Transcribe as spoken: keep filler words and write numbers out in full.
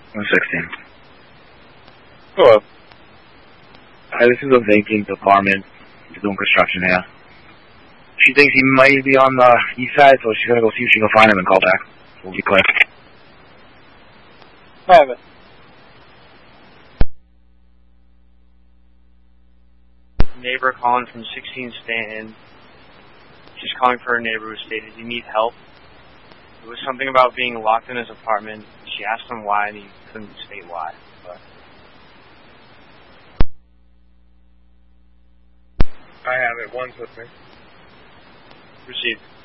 one sixteen. Hello. Hi, this is a vacant apartment. He's doing construction here. She thinks he might be on the east side, so she's gonna go see if she can find him and call back. We'll be quick. Have it. Neighbor calling from sixteen Stanton. She's calling for her neighbor who stated he needs help. It was something about being locked in his apartment. She asked him why, and he couldn't state why. But I have it. One's with me. received.